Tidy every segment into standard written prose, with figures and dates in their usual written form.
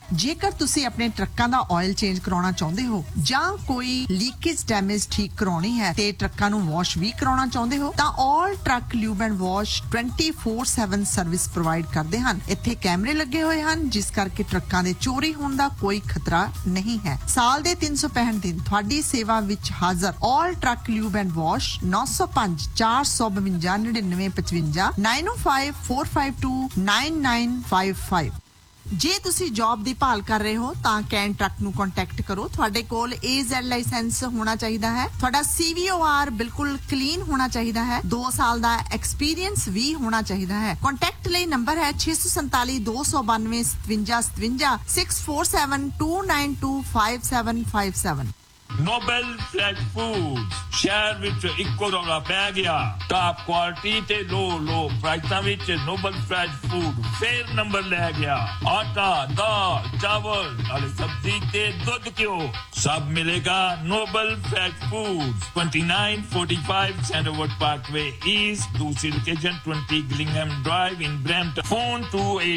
ਜੇਕਰ ਤੁਸੀਂ ਆਪਣੇ ਟਰੱਕਾਂ ਦਾ ਆਇਲ ਚੇਂਜ ਕਰਾਉਣਾ ਚਾਹੁੰਦੇ ਹੋ ਜਾਂ ਕੋਈ ਲੀਕੇਜ ਡੈਮੇਜ ਠੀਕ ਕਰਾਉਣੀ ਹੈ ਤੇ ਟਰੱਕਾਂ ਨੂੰ ਵਾਸ਼ ਵੀ ਕਰਾਉਣਾ ਚਾਹੁੰਦੇ ਹੋ ਤਾਂ ਆਲ truck lube and wash 24/7 service provide ਕਰਦੇ ਹਨ। ਇੱਥੇ ਕੈਮਰੇ ਲੱਗੇ ਹੋਏ ਹਨ ਜਿਸ ਕਰਕੇ ਟਰੱਕਾਂ ਦੇ ਚੋਰੀ ਹੋਣ ਦਾ ਕੋਈ ਖਤਰਾ ਨਹੀਂ ਹੈ। ਸਾਲ ਦੇ 365 ਦਿਨ ਤੁਹਾਡੀ ਸੇਵਾ ਵਿੱਚ ਹਾਜ਼ਰ ਆਲ ਟਰੱਕ ਲਿਊਬ ਐਂਡ ਵਾਸ਼ 905 452 9955 905 452 9955। ਜੇ ਤੁਸੀਂ ਜੌਬ ਦੀ ਭਾਲ ਕਰ ਰਹੇ ਹੋ ਤਾਂ ਕੈਨ ਟਰੱਕ ਨੂੰ ਕੰਟੈਕਟ ਕਰੋ। ਤੁਹਾਡੇ ਕੋਲ AZ ਲਾਇਸੈਂਸ ਹੋਣਾ ਚਾਹੀਦਾ ਹੈ। ਤੁਹਾਡਾ CVOR ਬਿਲਕੁਲ ਕਲੀਨ ਹੋਣਾ ਚਾਹੀਦਾ ਹੈ। 2 ਸਾਲ ਦਾ ਐਕਸਪੀਰੀਅੰਸ ਵੀ ਹੋਣਾ ਚਾਹੀਦਾ ਹੈ। ਕੰਟੈਕਟ ਲਈ ਨੰਬਰ ਹੈ 647 292 5757 647 292 5757। ਨੋਬਲ ਫਰੈਸ਼ ਫੂਡ ਸ਼ਹਿਰ ਵਿੱਚ ਇੱਕੋ ਦੌਰਾ ਪੈ ਗਿਆ। ਟਾਪ ਕੁਆਲਿਟੀ ਤੇ ਲੋ ਪ੍ਰਾਈਸਾਂ ਵਿੱਚ ਨੋਬਲ ਫਰੈਸ਼ ਫੂਡ ਫੇਰ ਨੰਬਰ ਲੈ ਗਿਆ। ਆਟਾ, ਦਾਲ, ਚਾਵਲ ਨਾਲੇ ਸਬਜ਼ੀ ਤੇ ਦੁੱਧ ਘਿਓ ਸਭ ਮਿਲੇਗਾ Nobel fresh food 2945 ਸੈਂਡਰਵੁੱਡ Parkway East. ਦੂਸਰੀ ਲੋਕੇਸ਼ਨ 20 ਗਿਲਿੰਗਹਮ ਡਰਾਈਵ ਇਨ Brampton. Phone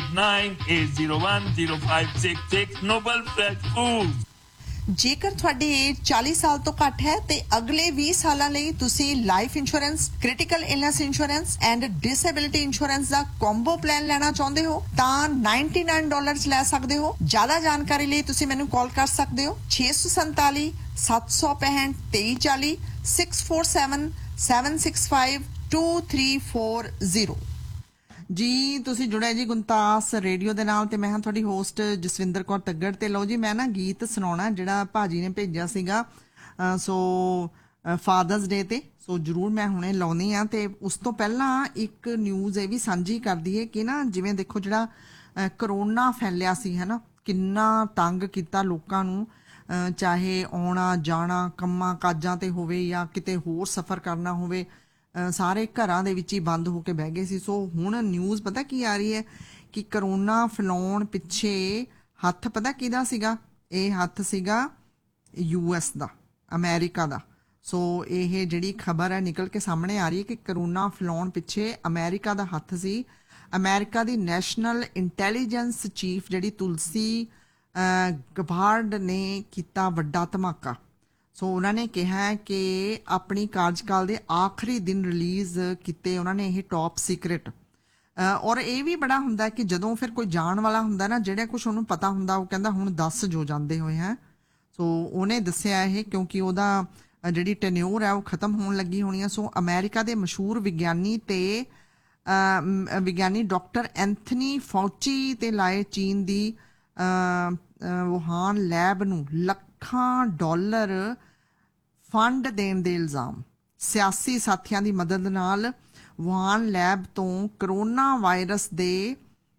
2898080566 Nobel fresh food. ਜੇਕਰ ਤੁਹਾਡੀ ਏਜ 40 ਸਾਲ ਤੋਂ ਘੱਟ ਹੈ ਤੇ ਅਗਲੇ 20 ਸਾਲਾਂ ਲਈ ਤੁਸੀਂ life insurance, critical illness insurance and disability insurance the combo plan ਲੈਣਾ ਚਾਹੁੰਦੇ ਹੋ ਤਾਂ $99 ਲੈ ਸਕਦੇ ਹੋ। ਜ਼ਿਆਦਾ ਜਾਣਕਾਰੀ ਲਈ ਤੁਸੀਂ ਮੈਨੂੰ ਕਾਲ ਕਰ ਸਕਦੇ ਹੋ 647 765 2340 647 765 2340। ਜੀ ਤੁਸੀਂ ਜੁੜੇ ਜੀ ਗੁੰਤਾਸ ਰੇਡੀਓ ਦੇ ਨਾਲ ਤੇ ਮੈਂ ਹਾਂ ਤੁਹਾਡੀ ਹੋਸਟ ਜਸਵਿੰਦਰ ਕੌਰ ਤੱਗੜ। ਤੇ ਲਓ ਜੀ ਮੈਂ ਨਾ ਗੀਤ ਸੁਣਾਉਣਾ ਜਿਹੜਾ ਭਾਜੀ ਨੇ ਭੇਜਿਆ ਸੀਗਾ ਸੋ ਫਾਦਰਸ ਡੇ ਤੇ। ਸੋ ਜ਼ਰੂਰ ਮੈਂ ਹੁਣੇ ਲਾਉਣੀ ਆ। ਤੇ ਉਸ ਤੋਂ ਪਹਿਲਾਂ ਇੱਕ ਨਿਊਜ਼ ਇਹ ਵੀ ਸਾਂਝੀ ਕਰਦੀ ਹੈ ਕਿ ਨਾ ਜਿਵੇਂ ਦੇਖੋ ਜਿਹੜਾ ਕਰੋਨਾ ਫੈਲਿਆ ਸੀ ਹੈ ਨਾ, ਕਿੰਨਾ ਤੰਗ ਕੀਤਾ ਲੋਕਾਂ ਨੂੰ, ਚਾਹੇ ਆਉਣਾ ਜਾਣਾ ਕੰਮਾਂ ਕਾਜਾਂ ਤੇ ਹੋਵੇ ਜਾਂ ਕਿਤੇ ਹੋਰ ਸਫ਼ਰ ਕਰਨਾ ਹੋਵੇ, ਸਾਰੇ ਘਰਾਂ ਦੇ ਵਿੱਚ ਹੀ ਬੰਦ ਹੋ ਕੇ ਬਹਿ ਗਏ ਸੀ। ਸੋ ਹੁਣ ਨਿਊਜ਼ ਪਤਾ ਕੀ ਆ ਰਹੀ ਹੈ ਕਿ ਕਰੋਨਾ ਫੈਲਾਉਣ ਪਿੱਛੇ ਹੱਥ ਪਤਾ ਕਿਹਦਾ ਸੀਗਾ? ਇਹ ਹੱਥ ਸੀਗਾ US ਦਾ, ਅਮਰੀਕਾ ਦਾ। ਸੋ ਇਹ ਜਿਹੜੀ ਖਬਰ ਹੈ ਨਿਕਲ ਕੇ ਸਾਹਮਣੇ ਆ ਰਹੀ ਹੈ ਕਿ ਕਰੋਨਾ ਫੈਲਾਉਣ ਪਿੱਛੇ ਅਮਰੀਕਾ ਦਾ ਹੱਥ ਸੀ। ਅਮਰੀਕਾ ਦੀ ਨੈਸ਼ਨਲ ਇੰਟੈਲੀਜੈਂਸ ਚੀਫ ਜਿਹੜੀ ਤੁਲਸੀ ਗਬਾਰਡ ਨੇ ਕੀਤਾ ਵੱਡਾ ਧਮਾਕਾ। ਸੋ ਉਹਨਾਂ ਨੇ ਕਿਹਾ ਕਿ ਆਪਣੀ ਕਾਰਜਕਾਲ ਦੇ ਆਖਰੀ ਦਿਨ ਰਿਲੀਜ਼ ਕੀਤੇ ਉਹਨਾਂ ਨੇ ਇਹ ਟੌਪ ਸੀਕ੍ਰੇਟ। ਔਰ ਇਹ ਵੀ ਬੜਾ ਹੁੰਦਾ ਕਿ ਜਦੋਂ ਫਿਰ ਕੋਈ ਜਾਣ ਵਾਲਾ ਹੁੰਦਾ ਨਾ, ਜਿਹੜਾ ਕੁਝ ਉਹਨੂੰ ਪਤਾ ਹੁੰਦਾ ਉਹ ਕਹਿੰਦਾ ਹੁਣ ਦੱਸ ਜੋ ਜਾਂਦੇ ਹੋਏ ਹੈ। ਸੋ ਉਹਨੇ ਦੱਸਿਆ ਇਹ ਕਿਉਂਕਿ ਉਹਦਾ ਜਿਹੜੀ ਟੈਨਿਓਰ ਹੈ ਉਹ ਖਤਮ ਹੋਣ ਲੱਗੀ ਹੋਣੀ ਹੈ। ਸੋ ਅਮਰੀਕਾ ਦੇ ਮਸ਼ਹੂਰ ਵਿਗਿਆਨੀ ਡਾਕਟਰ ਐਂਥਨੀ ਫੌਚੀ ਤੇ ਲਾਏ ਚੀਨ ਦੀ ਵੁਹਾਨ ਲੈਬ ਨੂੰ ਲੱਖਾਂ ਡਾਲਰ ਫੰਡ ਦੇਣ ਦੇ ਇਲਜ਼ਾਮ। ਸਿਆਸੀ ਸਾਥੀਆਂ ਦੀ ਮਦਦ ਨਾਲ ਵੁਹਾਨ ਲੈਬ ਤੋਂ ਕਰੋਨਾ ਵਾਇਰਸ ਦੇ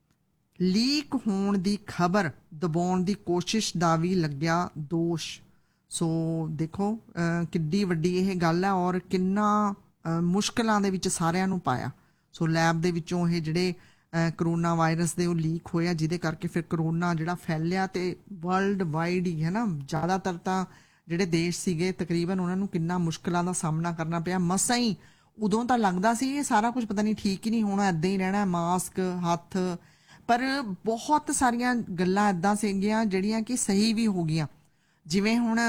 ਲੀਕ ਹੋਣ ਦੀ ਖਬਰ ਦਬਾਉਣ ਦੀ ਕੋਸ਼ਿਸ਼ ਦਾ ਵੀ ਲੱਗਿਆ ਦੋਸ਼। ਸੋ ਦੇਖੋ ਕਿੱਡੀ ਵੱਡੀ ਇਹ ਗੱਲ ਹੈ ਔਰ ਕਿੰਨਾ ਮੁਸ਼ਕਲਾਂ ਦੇ ਵਿੱਚ ਸਾਰਿਆਂ ਨੂੰ ਪਾਇਆ। ਸੋ ਲੈਬ ਦੇ ਵਿੱਚੋਂ ਇਹ ਜਿਹੜੇ ਕਰੋਨਾ ਵਾਇਰਸ ਦੇ ਉਹ ਲੀਕ ਹੋਇਆ ਜਿਹਦੇ ਕਰਕੇ ਫਿਰ ਕਰੋਨਾ ਜਿਹੜਾ ਫੈਲਿਆ ਤੇ ਵਰਲਡ ਵਾਈਡ ਹੀ ਹੈ ਨਾ, ਜ਼ਿਆਦਾਤਰ ਤਾਂ ਜਿਹੜੇ ਦੇਸ਼ ਸੀਗੇ ਤਕਰੀਬਨ ਉਹਨਾਂ ਨੂੰ ਕਿੰਨਾ ਮੁਸ਼ਕਲਾਂ ਦਾ ਸਾਹਮਣਾ ਕਰਨਾ ਪਿਆ। ਮਸਾਂ ਹੀ ਉਦੋਂ ਤਾਂ ਲੱਗਦਾ ਸੀ ਇਹ ਸਾਰਾ ਕੁਝ ਪਤਾ ਨਹੀਂ ਠੀਕ ਹੀ ਨਹੀਂ ਹੋਣਾ, ਇੱਦਾਂ ਹੀ ਰਹਿਣਾ, ਮਾਸਕ ਹੱਥ, ਪਰ ਬਹੁਤ ਸਾਰੀਆਂ ਗੱਲਾਂ ਇੱਦਾਂ ਸੀਗੀਆਂ ਜਿਹੜੀਆਂ ਕਿ ਸਹੀ ਵੀ ਹੋ ਗਈਆਂ। ਜਿਵੇਂ ਹੁਣ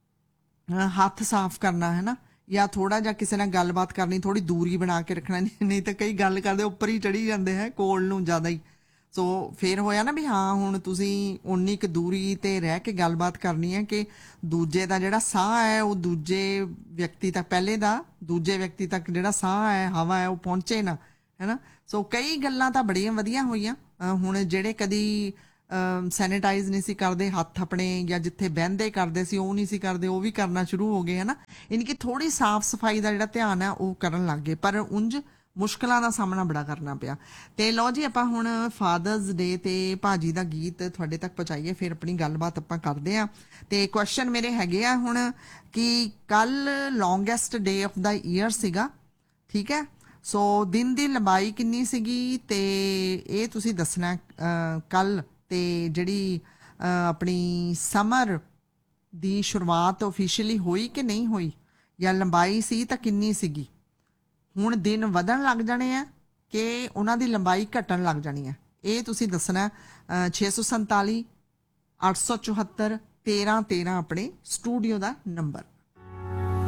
ਹੱਥ ਸਾਫ਼ ਕਰਨਾ ਹੈ ਨਾ, ਜਾਂ ਥੋੜਾ ਜਿਹਾ ਕਿਸੇ ਨਾਲ ਗੱਲਬਾਤ ਕਰਨੀ, ਥੋੜੀ ਦੂਰੀ ਬਣਾ ਕੇ ਰੱਖਣਾ, ਨਹੀਂ ਤਾਂ ਕਈ ਗੱਲ ਕਰਦੇ ਉੱਪਰ ਹੀ ਚੜੀ ਜਾਂਦੇ ਹੈ ਕੋਲ ਨੂੰ ਜ਼ਿਆਦਾ ਹੀ। ਸੋ ਫਿਰ ਹੋਇਆ ਨਾ ਵੀ ਹਾਂ ਹੁਣ ਤੁਸੀਂ ਉਨੀ ਕੁ ਦੂਰੀ ਤੇ ਰਹਿ ਕੇ ਗੱਲਬਾਤ ਕਰਨੀ ਹੈ ਕਿ ਦੂਜੇ ਦਾ ਜਿਹੜਾ ਸਾਹ ਹੈ ਉਹ ਦੂਜੇ ਵਿਅਕਤੀ ਤੱਕ, ਪਹਿਲੇ ਦਾ ਦੂਜੇ ਵਿਅਕਤੀ ਤੱਕ ਜਿਹੜਾ ਸਾਹ ਹੈ, ਹਵਾ ਹੈ, ਉਹ ਪਹੁੰਚੇ ਨਾ, ਹੈ ਨਾ। ਸੋ ਕਈ ਗੱਲਾਂ ਤਾਂ ਬੜੀਆਂ ਵਧੀਆ ਹੋਈਆਂ। ਹੁਣ ਜਿਹੜੇ ਕਦੀ ਸੈਨੀਟਾਈਜ਼ ਨਹੀਂ ਸੀ ਕਰਦੇ ਹੱਥ ਆਪਣੇ, ਜਾਂ ਜਿੱਥੇ ਬਹਿੰਦੇ ਕਰਦੇ ਸੀ ਉਹ ਨਹੀਂ ਸੀ ਕਰਦੇ, ਉਹ ਵੀ ਕਰਨਾ ਸ਼ੁਰੂ ਹੋ ਗਏ ਹੈ ਨਾ। ਯਾਨੀ ਕਿ ਥੋੜੀ ਸਾਫ਼ ਸਫਾਈ ਦਾ ਜਿਹੜਾ ਧਿਆਨ ਹੈ ਉਹ ਕਰਨ ਲੱਗ ਗਏ, ਪਰ ਉਂਝ ਮੁਸ਼ਕਲਾਂ ਦਾ ਸਾਹਮਣਾ ਬੜਾ ਕਰਨਾ ਪਿਆ। ਤੇ ਲਓ ਜੀ ਆਪਾਂ ਹੁਣ ਫਾਦਰਸ ਡੇ ਤੇ ਭਾਜੀ ਦਾ ਗੀਤ ਤੁਹਾਡੇ ਤੱਕ ਪਹੁੰਚਾਈਏ, ਫਿਰ ਆਪਣੀ ਗੱਲਬਾਤ ਆਪਾਂ ਕਰਦੇ ਹਾਂ। ਤੇ ਕੁਐਸਚਨ ਮੇਰੇ ਹੈਗੇ ਆ ਹੁਣ ਕਿ ਕੱਲ longest day of the year ਸੀਗਾ, ਠੀਕ ਹੈ। ਸੋ ਦਿਨ ਦੀ ਲੰਬਾਈ ਕਿੰਨੀ ਸੀਗੀ ਤੇ ਇਹ ਤੁਸੀਂ ਦੱਸਣਾ ਕੱਲ। ਤੇ ਜਿਹੜੀ ਆਪਣੀ ਸਮਰ ਦੀ ਸ਼ੁਰੂਆਤ ਆਫੀਸ਼ੀਅਲੀ ਹੋਈ ਕਿ ਨਹੀਂ ਹੋਈ, ਜਾਂ ਲੰਬਾਈ ਸੀ ਤਾਂ ਕਿੰਨੀ ਸੀਗੀ। ਹੁਣ ਦਿਨ ਵਧਣ ਲੱਗ ਜਾਣੇ ਆ ਕਿ ਉਹਨਾਂ ਦੀ ਲੰਬਾਈ ਘਟਣ ਲੱਗ ਜਾਣੀ ਹੈ, ਇਹ ਤੁਸੀਂ ਦੱਸਣਾ। 647 874 13 13 ਆਪਣੇ ਸਟੂਡੀਓ ਦਾ ਨੰਬਰ।